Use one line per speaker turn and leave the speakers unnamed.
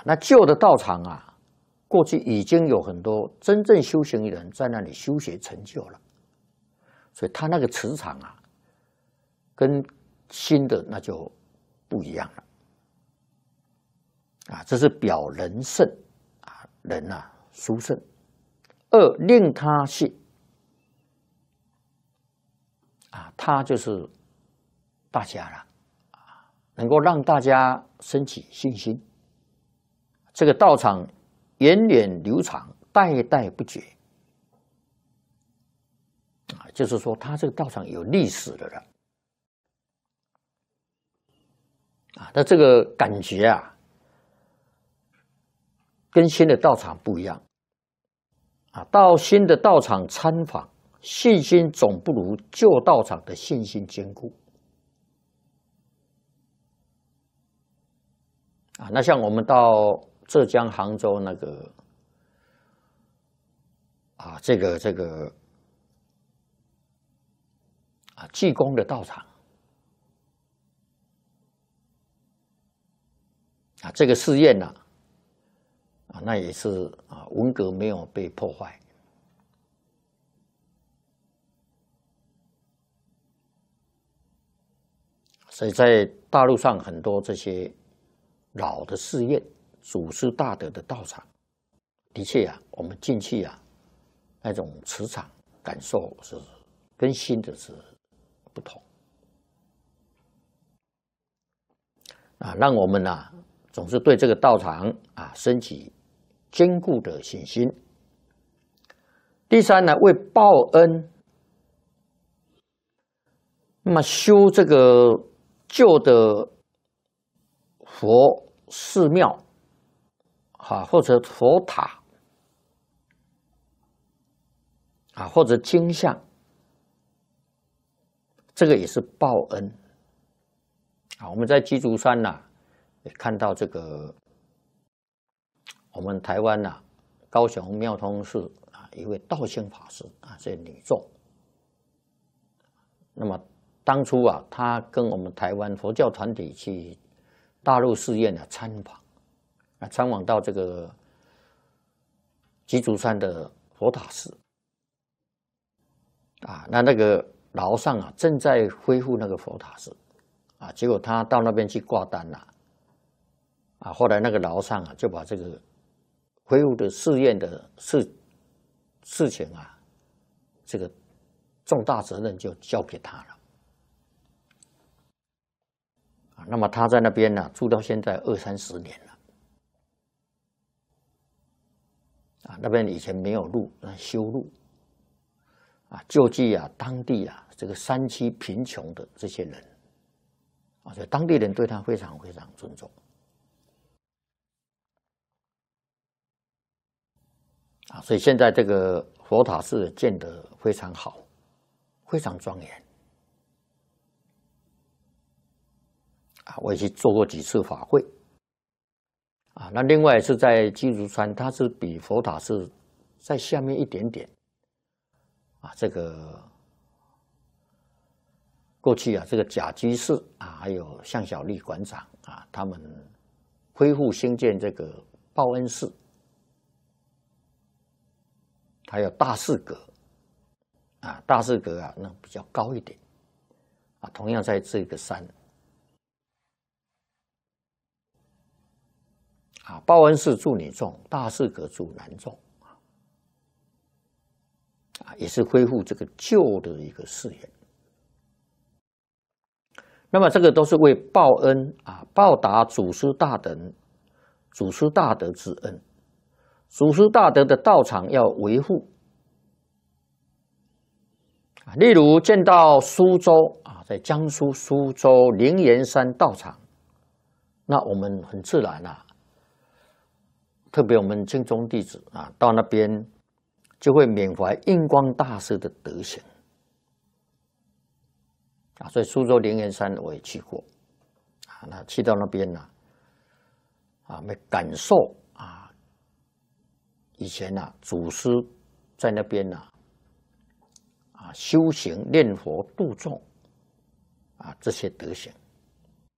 那旧的道场啊，过去已经有很多真正修行的人在那里修学成就了，所以他那个磁场啊，跟新的那就不一样了。这是表人圣人殊胜。二令他信他就是大家了能够让大家升起信心。这个道场源远流长，代代不绝就是说，他这个道场有历史的了那这个感觉跟新的道场不一样到新的道场参访，信心总不如旧道场的信心坚固那像我们到浙江杭州那个这个济公的道场这个寺院那也是文革没有被破坏，所以在大陆上很多这些老的寺院、祖师大德的道场，的确我们进去那种磁场感受是跟新的是不同让我们总是对这个道场升起坚固的信心。第三呢，为报恩，那么修这个旧的佛寺庙或者佛塔或者经像，这个也是报恩我们在鸡足山也看到这个我们台湾高雄妙通寺一位道兴法师这女众，那么当初他跟我们台湾佛教团体去大陆寺院参访参访到这个鸡足山的佛塔寺那个牢上正在恢复那个佛塔寺结果他到那边去挂单后来那个牢上就把这个恢复的寺院的事情这个重大责任就交给他了那么他在那边住到现在20-30年了那边以前没有路修路救济当地这个山区贫穷的这些人所以当地人对他非常非常尊重所以现在这个佛塔寺建得非常好，非常庄严我也去做过几次法会那另外是在鸡足山，它是比佛塔寺在下面一点点这个过去这个甲居士还有向小丽馆长他们恢复兴建这个报恩寺，还有大士阁大士阁那比较高一点同样在这个山报恩寺住女众，大士阁住男众也是恢复这个旧的一个寺院。那么这个都是为报恩报答祖师大德之恩。祖师大德的道场要维护例如见到苏州在江苏苏州灵岩山道场，那我们很自然特别我们净宗弟子到那边就会缅怀印光大师的德行所以苏州灵岩山我也去过那去到那边没感受以前祖师在那边修行念佛度众这些德行